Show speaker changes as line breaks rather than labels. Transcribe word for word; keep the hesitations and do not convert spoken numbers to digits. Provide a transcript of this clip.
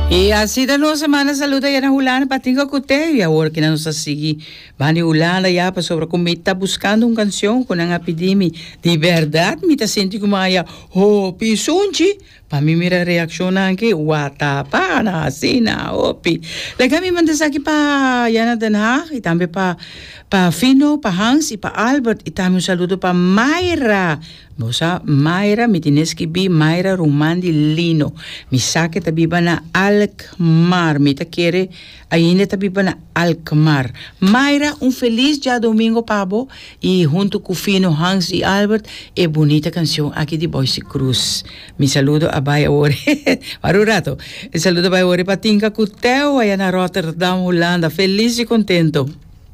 E assim da nossa semana saluda ya na hulana patinga kute e agora que nós segui bani hulana ya pa sobre como tá buscando uma canção com a pedimi de verdade me tá sentindo como ya oh pisunchi pa mim mira reação aqui wata pa na asina opi lega me manda aqui pa Yana Den Haag e também pa pa Fino pa Hans e pa Albert e também um saludo pa Mayra Mosa Mayra mitineski bi Mayra Romandi Lino mi sa que tabiba na Alkmaar mi ta quere ainda tabiba na Alkmaar Mayra um feliz dia domingo pabo e junto com Fino Hans e Albert é bonita canção aqui de Boise Cruz mi saludo a Baia Ore para o rato e saludo a Baia Ore patinga Cuteu aí na Rotterdam Holanda feliz e contento.